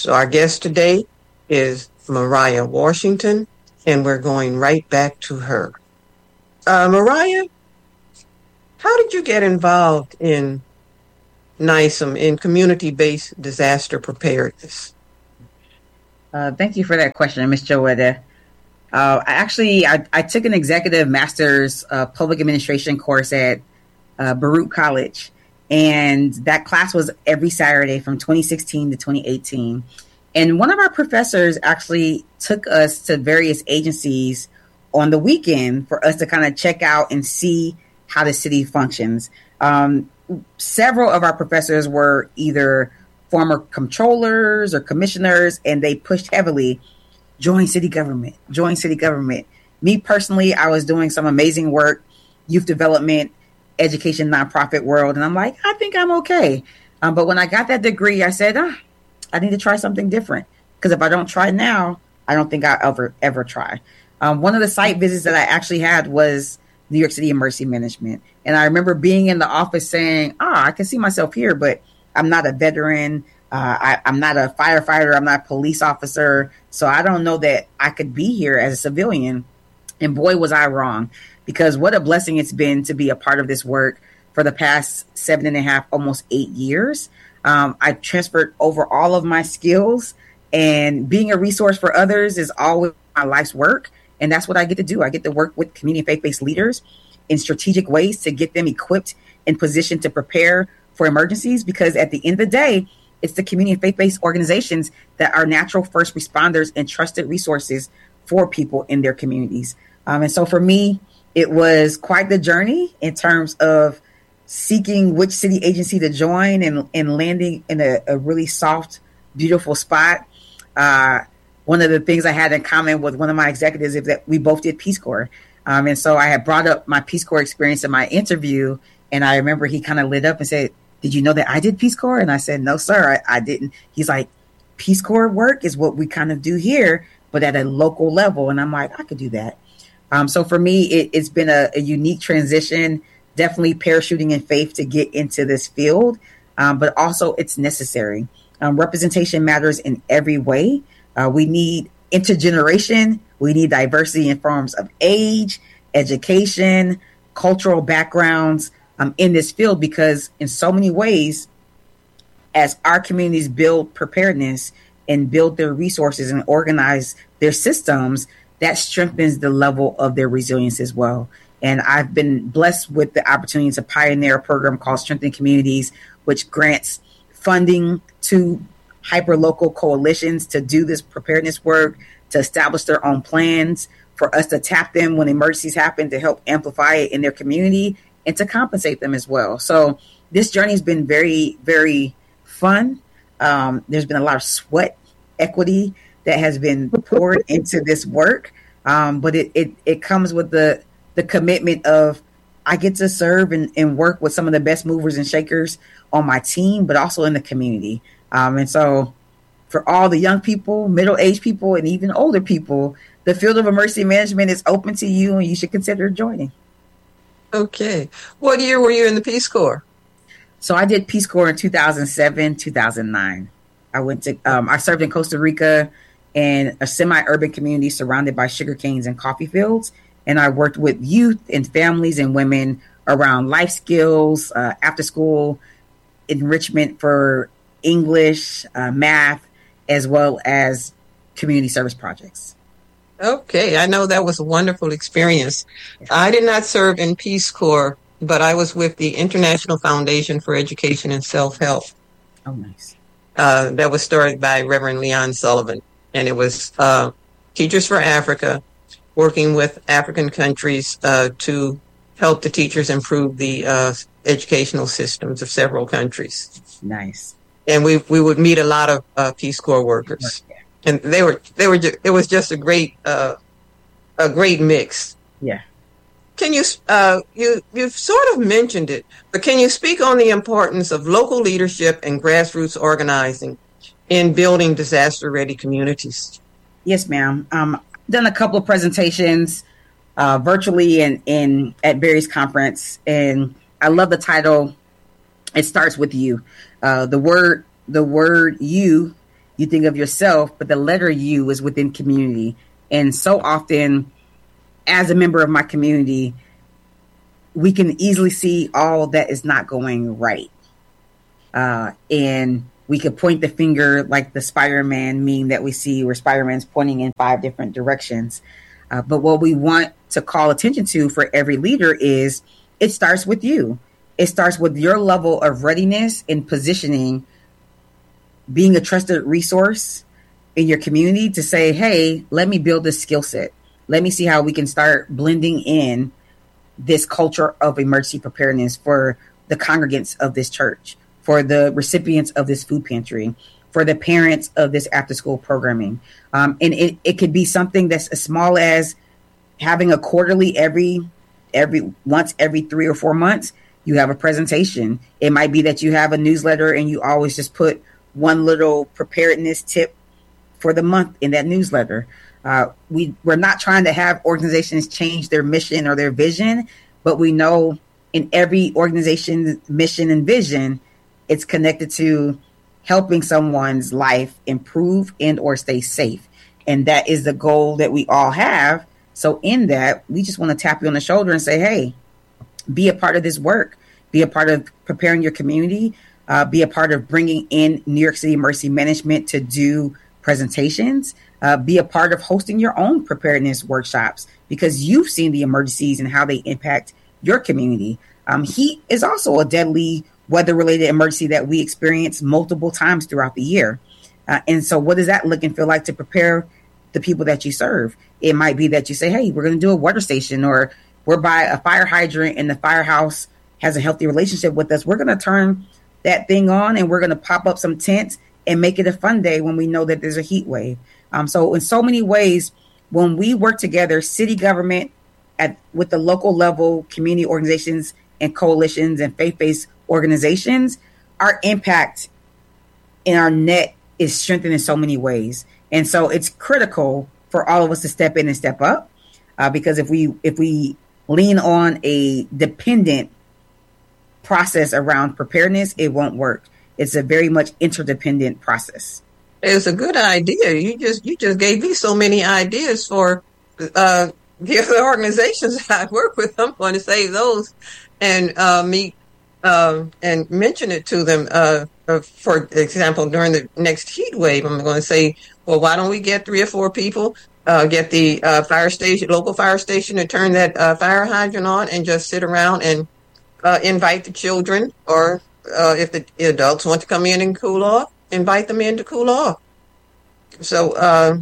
So our guest today is Mariah Washington, and we're going right back to her. Mariah, how did you get involved in NISM, in community-based disaster preparedness? Thank you for that question, Ms. Joetta. I took an executive master's public administration course at Baruch College, and that class was every Saturday from 2016 to 2018. And one of our professors actually took us to various agencies on the weekend for us to kind of check out and see how the city functions. Several of our professors were either former controllers or commissioners, and they pushed heavily, join city government. Me personally, I was doing some amazing work, youth development, education, nonprofit world. And I'm like, I think I'm okay. But when I got that degree, I said, I need to try something different. Because if I don't try now, I don't think I'll ever try. One of the site visits that I actually had was New York City Emergency Management. And I remember being in the office saying, I can see myself here, but I'm not a veteran. I'm not a firefighter. I'm not a police officer. So I don't know that I could be here as a civilian. And boy, was I wrong, because what a blessing it's been to be a part of this work for the past 7.5, almost 8 years. I transferred over all of my skills, and being a resource for others is always my life's work. And that's what I get to do. I get to work with community and faith-based leaders in strategic ways to get them equipped and positioned to prepare for emergencies, because at the end of the day, it's the community and faith-based organizations that are natural first responders and trusted resources for people in their communities. And so for me, it was quite the journey in terms of seeking which city agency to join and landing in a really soft, beautiful spot. One of the things I had in common with one of my executives is that we both did Peace Corps. And so I had brought up my Peace Corps experience in my interview. And I remember he kind of lit up and said, did you know that I did Peace Corps? And I said, no, sir, I didn't. He's like, Peace Corps work is what we kind of do here, but at a local level. And I'm like, I could do that. So for me, it's been a unique transition, definitely parachuting in faith to get into this field, but also it's necessary. Representation matters in every way. We need intergeneration. We need diversity in forms of age, education, cultural backgrounds in this field, because in so many ways, as our communities build preparedness and build their resources and organize their systems, that strengthens the level of their resilience as well. And I've been blessed with the opportunity to pioneer a program called Strengthening Communities, which grants funding to hyperlocal coalitions to do this preparedness work, to establish their own plans, for us to tap them when emergencies happen, to help amplify it in their community and to compensate them as well. So this journey has been very, very fun. There's been a lot of sweat equity that has been poured into this work. But it comes with the commitment of, I get to serve and work with some of the best movers and shakers on my team, but also in the community. And so for all the young people, middle-aged people, and even older people, the field of emergency management is open to you, and you should consider joining. Okay. What year were you in the Peace Corps? So I did Peace Corps in 2007, 2009. I served in Costa Rica in a semi-urban community surrounded by sugar canes and coffee fields. And I worked with youth and families and women around life skills, after school enrichment for English, math, as well as community service projects. Okay, I know that was a wonderful experience. I did not serve in Peace Corps, but I was with the International Foundation for Education and Self-Help. Oh, nice. That was started by Reverend Leon Sullivan. And it was Teachers for Africa, working with African countries to help the teachers improve the educational systems of several countries. Nice. And we would meet a lot of Peace Corps workers. And it was just a great mix. Yeah. Can you you've sort of mentioned it, but can you speak on the importance of local leadership and grassroots organizing in building disaster-ready communities? Yes, ma'am. Done a couple of presentations virtually and at various conferences, and I love the title. It starts with you. The word you you think of yourself, but the letter U is within community. And so often, as a member of my community, we can easily see all that is not going right. And we could point the finger like the Spider-Man meme that we see where Spider-Man's pointing in 5 different directions. But what we want to call attention to for every leader is it starts with you. It starts with your level of readiness and positioning, being a trusted resource in your community to say, hey, let me build this skill set. Let me see how we can start blending in this culture of emergency preparedness for the congregants of this church, for the recipients of this food pantry, for the parents of this after school programming. And it could be something that's as small as having a quarterly every 3 or 4 months, you have a presentation. It might be that you have a newsletter and you always just put one little preparedness tip for the month in that newsletter. We're not trying to have organizations change their mission or their vision, but we know in every organization's mission and vision, it's connected to helping someone's life improve and or stay safe. And that is the goal that we all have. So in that, we just want to tap you on the shoulder and say, hey, be a part of this work, be a part of preparing your community, be a part of bringing in New York City Emergency Management to do presentations, be a part of hosting your own preparedness workshops because you've seen the emergencies and how they impact your community. Heat is also a deadly weather-related emergency that we experience multiple times throughout the year. And so what does that look and feel like to prepare the people that you serve? It might be that you say, hey, we're going to do a water station, or we're by a fire hydrant and the firehouse has a healthy relationship with us. We're going to turn that thing on and we're going to pop up some tents and make it a fun day when we know that there's a heat wave. So in so many ways, when we work together, city government with the local level, community organizations and coalitions and faith-based organizations, our impact in our net is strengthened in so many ways. And so it's critical for all of us to step in and step up, because if we lean on a dependent process around preparedness, it won't work. It's a very much interdependent process. It's a good idea. You just gave me so many ideas for the other organizations I work with. I'm going to save those and and mention it to them. For example, during the next heat wave, I'm going to say, well, why don't we get 3 or 4 people, get the local fire station, and turn that fire hydrant on and just sit around and invite the children, or if the adults want to come in and cool off, invite them in to cool off. So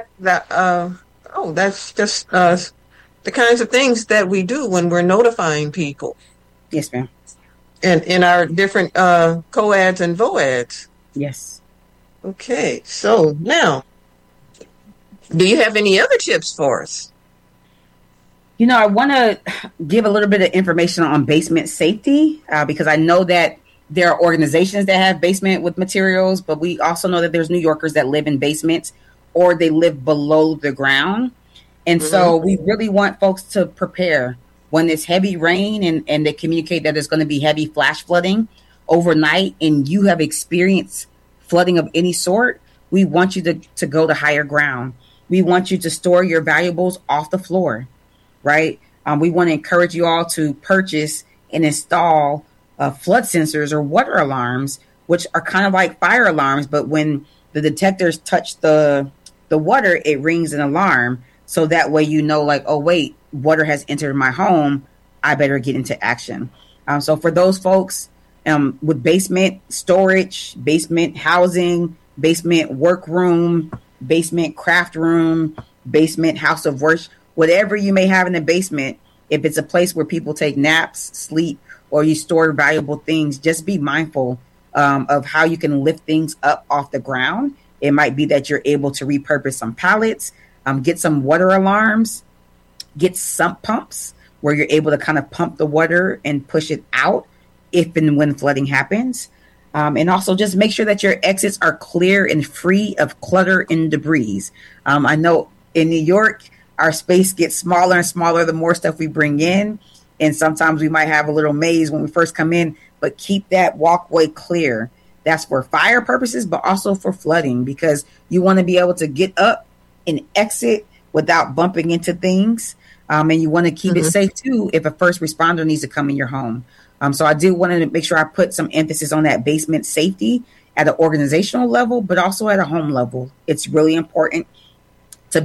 that's just the kinds of things that we do when we're notifying people. Yes, ma'am. And in our different COADs and VOADs. Yes. Okay, so now, do you have any other tips for us? You know, I want to give a little bit of information on basement safety because I know that there are organizations that have basement with materials, but we also know that there's New Yorkers that live in basements or they live below the ground. And so we really want folks to prepare when it's heavy rain and they communicate that there's going to be heavy flash flooding overnight and you have experienced flooding of any sort. We want you to go to higher ground. We want you to store your valuables off the floor, right? We want to encourage you all to purchase and install flood sensors or water alarms, which are kind of like fire alarms, but when the detectors touch the water, it rings an alarm. So that way, you know, like, oh, wait, water has entered my home. I better get into action. So for those folks with basement storage, basement housing, basement workroom, basement craft room, basement house of worship, whatever you may have in the basement, if it's a place where people take naps, sleep, or you store valuable things, just be mindful of how you can lift things up off the ground. It might be that you're able to repurpose some pallets, get some water alarms, get sump pumps where you're able to kind of pump the water and push it out if and when flooding happens. And also just make sure that your exits are clear and free of clutter and debris. I know in New York, our space gets smaller and smaller the more stuff we bring in. And sometimes we might have a little maze when we first come in, but keep that walkway clear. That's for fire purposes, but also for flooding, because you want to be able to get up and exit without bumping into things. And you want to keep it safe too if a first responder needs to come in your home. So I do want to make sure I put some emphasis on that basement safety at an organizational level, but also at a home level. It's really important.